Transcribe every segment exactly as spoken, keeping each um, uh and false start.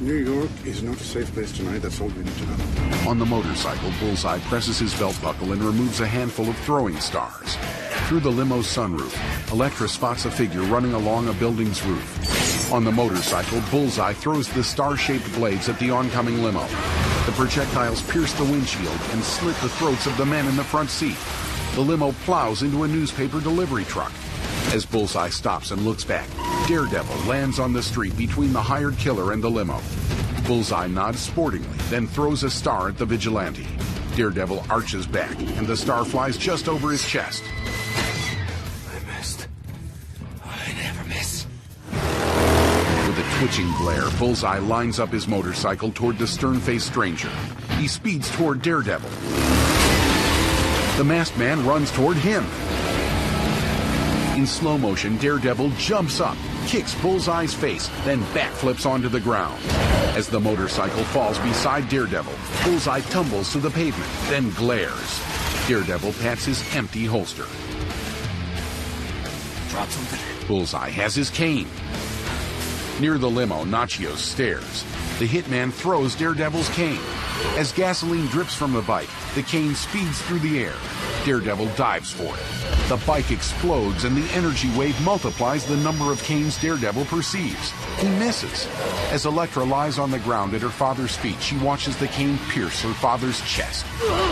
New York is not a safe place tonight. That's all we need to know. On the motorcycle, Bullseye presses his belt buckle and removes a handful of throwing stars. Through the limo's sunroof, Elektra spots a figure running along a building's roof. On the motorcycle, Bullseye throws the star-shaped blades at the oncoming limo. The projectiles pierce the windshield and slit the throats of the men in the front seat. The limo plows into a newspaper delivery truck. As Bullseye stops and looks back, Daredevil lands on the street between the hired killer and the limo. Bullseye nods sportingly, then throws a star at the vigilante. Daredevil arches back, and the star flies just over his chest. I missed. I never miss. With a twitching glare, Bullseye lines up his motorcycle toward the stern-faced stranger. He speeds toward Daredevil. The masked man runs toward him. In slow motion, Daredevil jumps up, kicks Bullseye's face, then backflips onto the ground. As the motorcycle falls beside Daredevil, Bullseye tumbles to the pavement, then glares. Daredevil pats his empty holster. Drop something. Bullseye has his cane. Near the limo, Nachios stares. The hitman throws Daredevil's cane. As gasoline drips from the bike, the cane speeds through the air. Daredevil dives for it. The bike explodes and the energy wave multiplies the number of canes Daredevil perceives. He misses. As Elektra lies on the ground at her father's feet, she watches the cane pierce her father's chest.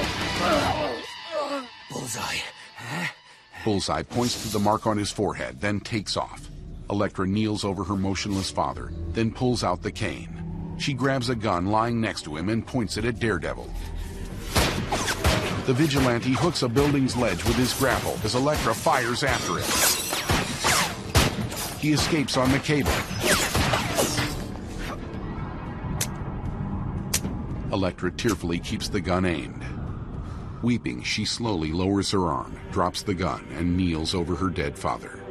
Bullseye. Huh? Bullseye points to the mark on his forehead, then takes off. Elektra kneels over her motionless father, then pulls out the cane. She grabs a gun lying next to him and points it at Daredevil. The vigilante hooks a building's ledge with his grapple as Elektra fires after it. He escapes on the cable. Elektra tearfully keeps the gun aimed. Weeping, she slowly lowers her arm, drops the gun, and kneels over her dead father.